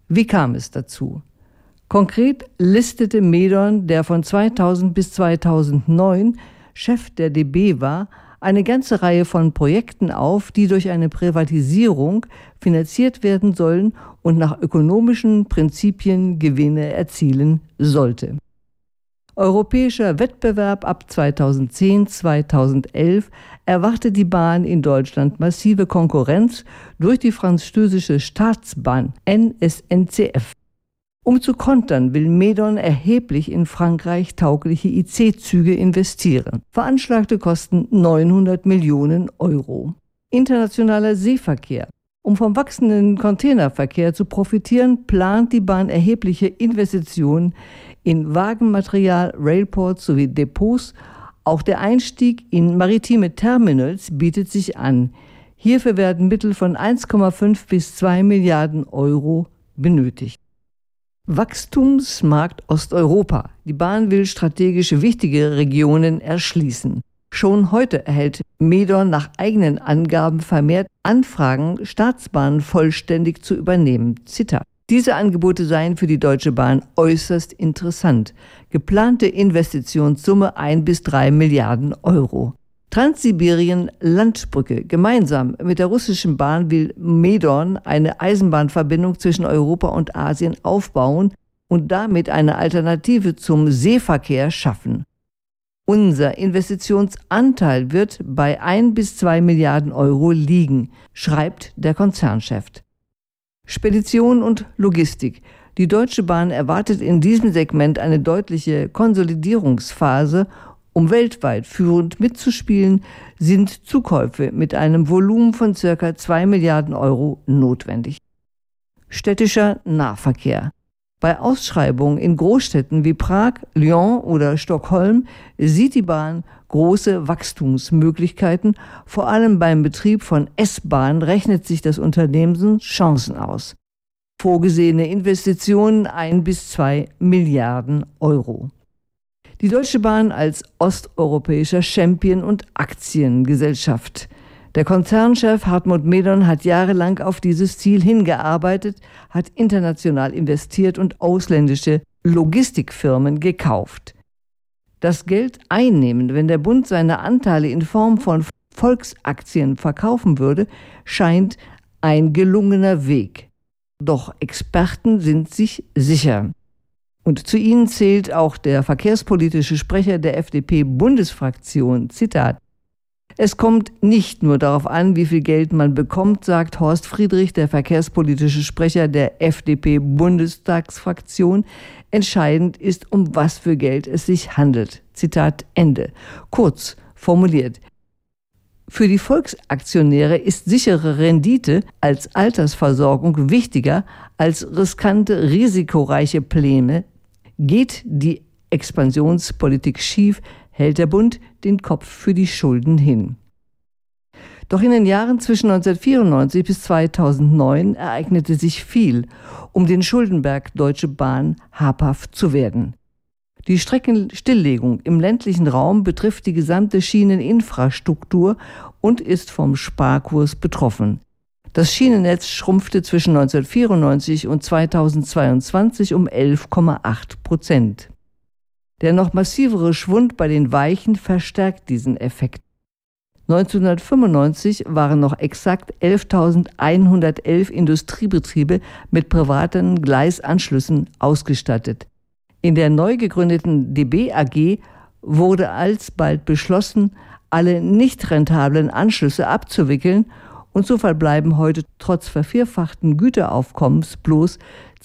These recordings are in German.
Wie kam es dazu? Konkret listete Medorn, der von 2000 bis 2009 Chef der DB war, eine ganze Reihe von Projekten auf, die durch eine Privatisierung finanziert werden sollen und nach ökonomischen Prinzipien Gewinne erzielen sollte. Europäischer Wettbewerb ab 2010/2011 erwartet die Bahn in Deutschland massive Konkurrenz durch die französische Staatsbahn NSNCF. Um zu kontern, will Medorn erheblich in Frankreich taugliche IC-Züge investieren. Veranschlagte Kosten 900 Millionen Euro. Internationaler Seeverkehr. Um vom wachsenden Containerverkehr zu profitieren, plant die Bahn erhebliche Investitionen in Wagenmaterial, Railports sowie Depots. Auch der Einstieg in maritime Terminals bietet sich an. Hierfür werden Mittel von 1,5 bis 2 Milliarden Euro benötigt. Wachstumsmarkt Osteuropa. Die Bahn will strategisch wichtige Regionen erschließen. Schon heute erhält Medorn nach eigenen Angaben vermehrt Anfragen, Staatsbahnen vollständig zu übernehmen. Zitat: Diese Angebote seien für die Deutsche Bahn äußerst interessant. Geplante Investitionssumme 1 bis 3 Milliarden Euro. Transsibirien-Landbrücke. Gemeinsam mit der russischen Bahn will Medorn eine Eisenbahnverbindung zwischen Europa und Asien aufbauen und damit eine Alternative zum Seeverkehr schaffen. Unser Investitionsanteil wird bei 1 bis 2 Milliarden Euro liegen, schreibt der Konzernchef. Spedition und Logistik. Die Deutsche Bahn erwartet in diesem Segment eine deutliche Konsolidierungsphase. Um weltweit führend mitzuspielen, sind Zukäufe mit einem Volumen von ca. 2 Milliarden Euro notwendig. Städtischer Nahverkehr. Bei Ausschreibungen in Großstädten wie Prag, Lyon oder Stockholm sieht die Bahn große Wachstumsmöglichkeiten. Vor allem beim Betrieb von S-Bahnen rechnet sich das Unternehmen Chancen aus. Vorgesehene Investitionen 1 bis 2 Milliarden Euro. Die Deutsche Bahn als osteuropäischer Champion und Aktiengesellschaft. Der Konzernchef Hartmut Medorn hat jahrelang auf dieses Ziel hingearbeitet, hat international investiert und ausländische Logistikfirmen gekauft. Das Geld einnehmen, wenn der Bund seine Anteile in Form von Volksaktien verkaufen würde, scheint ein gelungener Weg. Doch Experten sind sich sicher. Und zu ihnen zählt auch der verkehrspolitische Sprecher der FDP-Bundesfraktion. Zitat: Es kommt nicht nur darauf an, wie viel Geld man bekommt, sagt Horst Friedrich, der verkehrspolitische Sprecher der FDP-Bundestagsfraktion. Entscheidend ist, um was für Geld es sich handelt. Zitat Ende. Kurz formuliert: Für die Volksaktionäre ist sichere Rendite als Altersversorgung wichtiger als riskante, risikoreiche Pläne. Geht die Expansionspolitik schief, hält der Bund den Kopf für die Schulden hin. Doch in den Jahren zwischen 1994 bis 2009 ereignete sich viel, um den Schuldenberg Deutsche Bahn habhaft zu werden. Die Streckenstilllegung im ländlichen Raum betrifft die gesamte Schieneninfrastruktur und ist vom Sparkurs betroffen. Das Schienennetz schrumpfte zwischen 1994 und 2022 um 11,8%. Der noch massivere Schwund bei den Weichen verstärkt diesen Effekt. 1995 waren noch exakt 11.111 Industriebetriebe mit privaten Gleisanschlüssen ausgestattet. In der neu gegründeten DB AG wurde alsbald beschlossen, alle nicht rentablen Anschlüsse abzuwickeln, und so verbleiben heute trotz vervierfachten Güteraufkommens bloß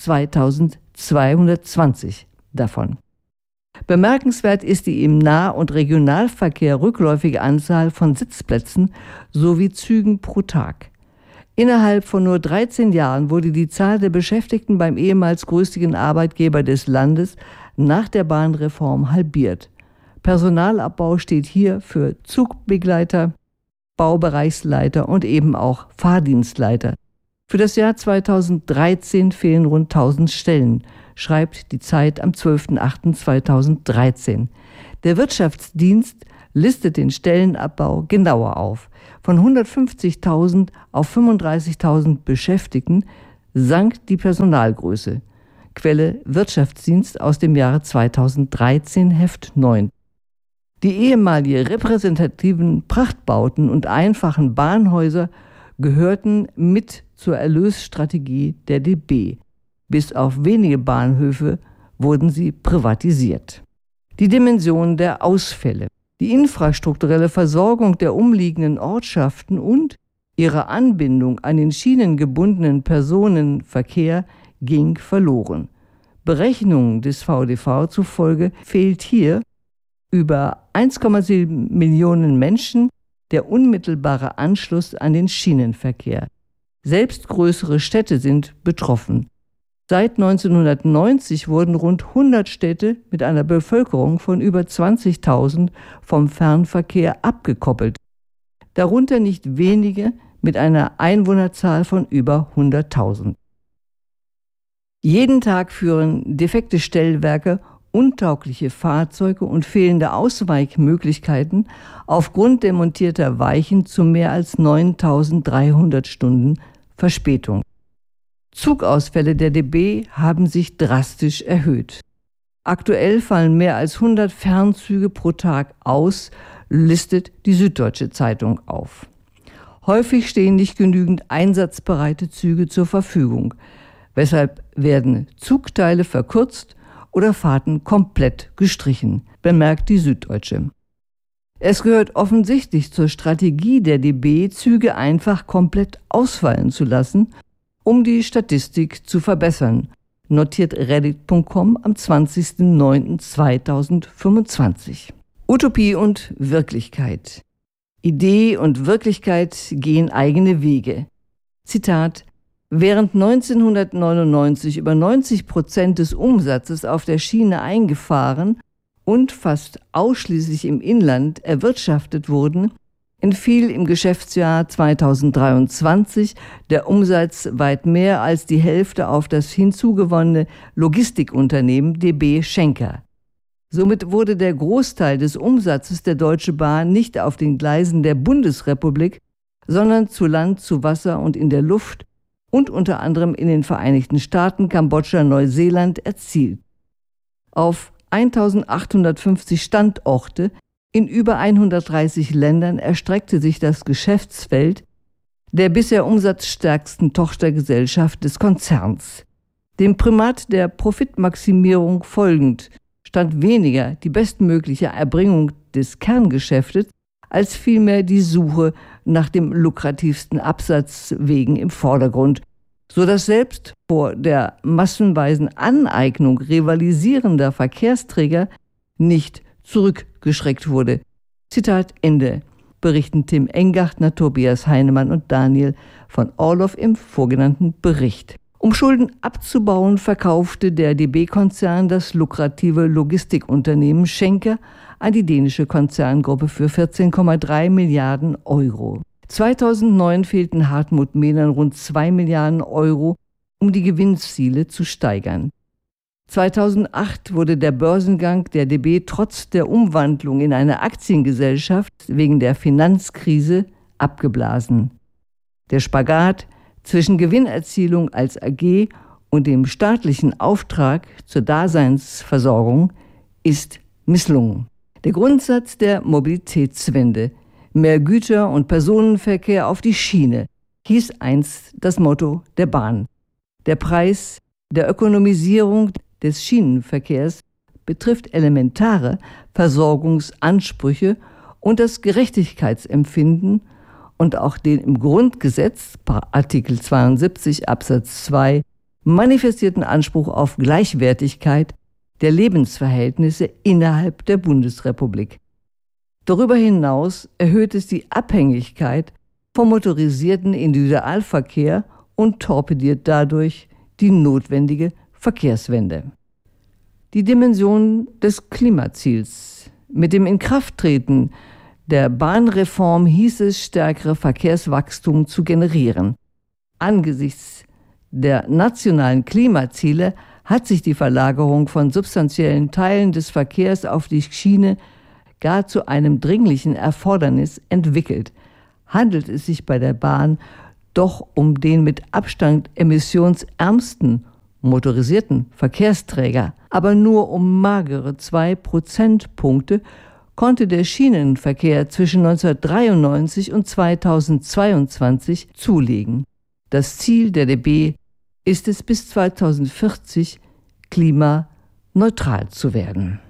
2.220 davon. Bemerkenswert ist die im Nah- und Regionalverkehr rückläufige Anzahl von Sitzplätzen sowie Zügen pro Tag. Innerhalb von nur 13 Jahren wurde die Zahl der Beschäftigten beim ehemals größten Arbeitgeber des Landes nach der Bahnreform halbiert. Personalabbau steht hier für Zugbegleiter, Baubereichsleiter und eben auch Fahrdienstleiter. Für das Jahr 2013 fehlen rund 1000 Stellen, schreibt die Zeit am 12.08.2013. Der Wirtschaftsdienst listet den Stellenabbau genauer auf. Von 150.000 auf 35.000 Beschäftigten sank die Personalgröße. Quelle Wirtschaftsdienst aus dem Jahre 2013, Heft 9. Die ehemalige repräsentativen Prachtbauten und einfachen Bahnhäuser gehörten mit zur Erlösstrategie der DB. Bis auf wenige Bahnhöfe wurden sie privatisiert. Die Dimension der Ausfälle, die infrastrukturelle Versorgung der umliegenden Ortschaften und ihre Anbindung an den schienengebundenen Personenverkehr ging verloren. Berechnungen des VDV zufolge fehlt hier über 1,7 Millionen Menschen der unmittelbare Anschluss an den Schienenverkehr. Selbst größere Städte sind betroffen. Seit 1990 wurden rund 100 Städte mit einer Bevölkerung von über 20.000 vom Fernverkehr abgekoppelt. Darunter nicht wenige mit einer Einwohnerzahl von über 100.000. Jeden Tag führen defekte Stellwerke, untaugliche Fahrzeuge und fehlende Ausweichmöglichkeiten aufgrund demontierter Weichen zu mehr als 9.300 Stunden Verspätung. Zugausfälle der DB haben sich drastisch erhöht. Aktuell fallen mehr als 100 Fernzüge pro Tag aus, listet die Süddeutsche Zeitung auf. Häufig stehen nicht genügend einsatzbereite Züge zur Verfügung, weshalb werden Zugteile verkürzt oder Fahrten komplett gestrichen, bemerkt die Süddeutsche. Es gehört offensichtlich zur Strategie der DB, Züge einfach komplett ausfallen zu lassen, um die Statistik zu verbessern, notiert Reddit.com am 20.09.2025. Utopie und Wirklichkeit. Idee und Wirklichkeit gehen eigene Wege. Zitat: Während 1999 über 90% des Umsatzes auf der Schiene eingefahren und fast ausschließlich im Inland erwirtschaftet wurden, entfiel im Geschäftsjahr 2023 der Umsatz weit mehr als die Hälfte auf das hinzugewonnene Logistikunternehmen DB Schenker. Somit wurde der Großteil des Umsatzes der Deutschen Bahn nicht auf den Gleisen der Bundesrepublik, sondern zu Land, zu Wasser und in der Luft und unter anderem in den Vereinigten Staaten, Kambodscha, Neuseeland erzielt. Auf 1.850 Standorte in über 130 Ländern erstreckte sich das Geschäftsfeld der bisher umsatzstärksten Tochtergesellschaft des Konzerns. Dem Primat der Profitmaximierung folgend stand weniger die bestmögliche Erbringung des Kerngeschäftes als vielmehr die Suche nach dem lukrativsten Absatzwegen im Vordergrund, so dass selbst vor der massenweisen Aneignung rivalisierender Verkehrsträger nicht zurückgeschreckt wurde. Zitat Ende, berichten Tim Engartner, Tobias Heinemann und Daniel von Orloff im vorgenannten Bericht. Um Schulden abzubauen, verkaufte der DB-Konzern das lukrative Logistikunternehmen Schenker an die dänische Konzerngruppe für 14,3 Milliarden Euro. 2009 fehlten Hartmut Mehlern rund 2 Milliarden Euro, um die Gewinnziele zu steigern. 2008 wurde der Börsengang der DB trotz der Umwandlung in eine Aktiengesellschaft wegen der Finanzkrise abgeblasen. Der Spagat zwischen Gewinnerzielung als AG und dem staatlichen Auftrag zur Daseinsversorgung ist misslungen. Der Grundsatz der Mobilitätswende, mehr Güter- und Personenverkehr auf die Schiene, hieß einst das Motto der Bahn. Der Preis der Ökonomisierung des Schienenverkehrs betrifft elementare Versorgungsansprüche und das Gerechtigkeitsempfinden und auch den im Grundgesetz, Artikel 72 Absatz 2, manifestierten Anspruch auf Gleichwertigkeit der Lebensverhältnisse innerhalb der Bundesrepublik. Darüber hinaus erhöht es die Abhängigkeit vom motorisierten Individualverkehr und torpediert dadurch die notwendige Verkehrswende. Die Dimension des Klimaziels. Mit dem Inkrafttreten der Bahnreform hieß es, stärkere Verkehrswachstum zu generieren. Angesichts der nationalen Klimaziele hat sich die Verlagerung von substanziellen Teilen des Verkehrs auf die Schiene gar zu einem dringlichen Erfordernis entwickelt. Handelt es sich bei der Bahn Doch um den mit Abstand emissionsärmsten motorisierten Verkehrsträger, aber nur um magere 2 Prozentpunkte, konnte der Schienenverkehr zwischen 1993 und 2022 zulegen. Das Ziel der DB ist es, bis 2040 klimaneutral zu werden.